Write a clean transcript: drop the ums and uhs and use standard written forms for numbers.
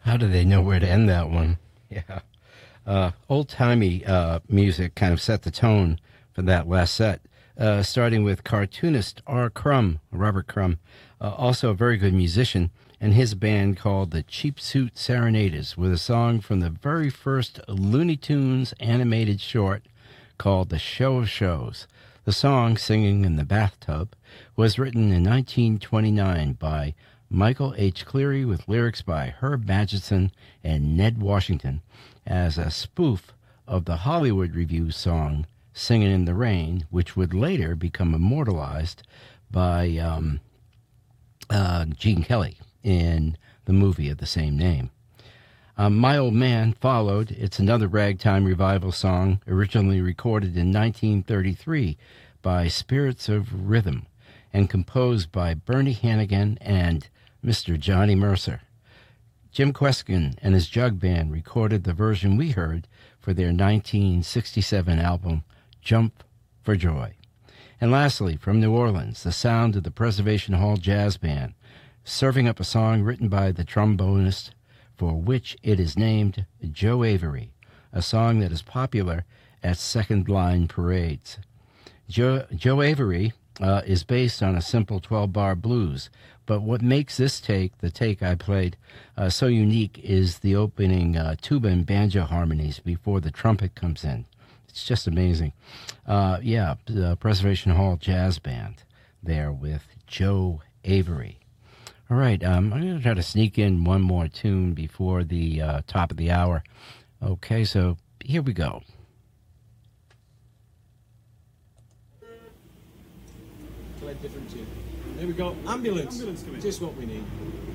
How do they know where to end that one? Yeah. Old-timey music kind of set the tone for that last set, starting with cartoonist Robert Crumb, also a very good musician, and his band called the Cheap Suit Serenaders with a song from the very first Looney Tunes animated short called The Show of Shows. The song, Singing in the Bathtub, was written in 1929 by Michael H. Cleary with lyrics by Herb Magidson and Ned Washington as a spoof of the Hollywood Review song Singing in the Rain, which would later become immortalized by Gene Kelly in the movie of the same name. My Old Man followed. It's another ragtime revival song originally recorded in 1933 by Spirits of Rhythm and composed by Bernie Hannigan and Mr. Johnny Mercer. Jim Kweskin and his jug band recorded the version we heard for their 1967 album, Jump for Joy. And lastly, from New Orleans, the sound of the Preservation Hall Jazz Band, serving up a song written by the trombonist for which it is named Joe Avery, a song that is popular at second line parades. Joe Avery is based on a simple 12-bar blues, but what makes this take, the take I played, so unique is the opening tuba and banjo harmonies before the trumpet comes in. It's just amazing. The Preservation Hall Jazz Band there with Joe Avery. All right, I'm going to try to sneak in one more tune before the top of the hour. Okay, so here we go. Play a different tune. Here we go. Ambulance. Just what we need.